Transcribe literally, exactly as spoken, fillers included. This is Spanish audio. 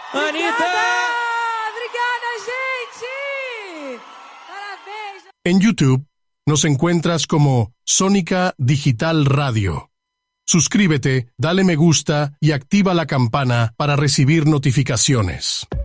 Anitta! Obrigada, gente! Parabéns! En YouTube nos encuentras como Sónica Digital Radio. Suscríbete, dale me gusta y activa la campana para recibir notificaciones.